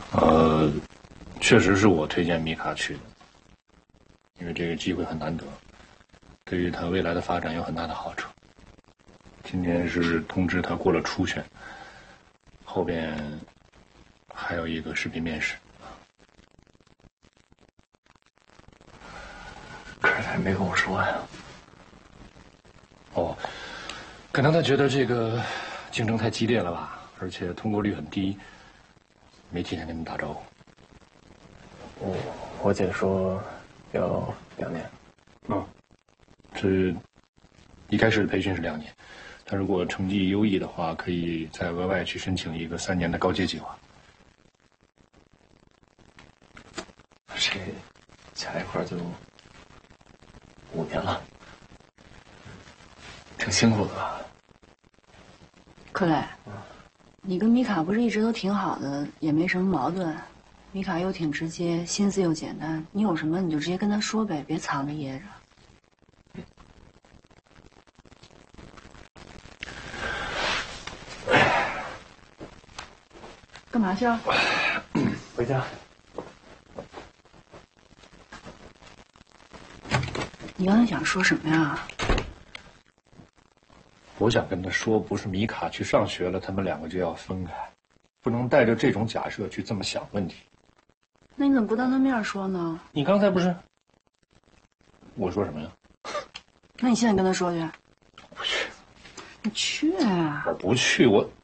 确实是我推荐米卡去的，因为这个机会很难得，对于他未来的发展有很大的好处。今天是通知他过了初选，后边还有一个视频面试。 可是他也没跟我说呀。 哦，可能他觉得这个竞争太激烈了吧，而且通过率很低，没提前跟你打招呼。 我姐说要2年。 这一开始培训是2年，他如果成绩优异的话，可以再额外去申请一个3年的高阶计划。 这加一块就5年了，挺辛苦的吧？ 柯磊，你跟米卡不是一直都挺好的，也没什么矛盾。米卡又挺直接，心思又简单，你有什么你就直接跟他说呗，别藏着掖着。干嘛去啊？ 回家。 你刚才想说什么呀？ 我想跟他说，不是米卡去上学了，他们2个就要分开，不能带着这种假设去这么想问题。 那你怎么不当他面说呢？ 你刚才不是？我说什么呀？ 那你现在跟他说去。 不去。 你去啊！ 我不去，我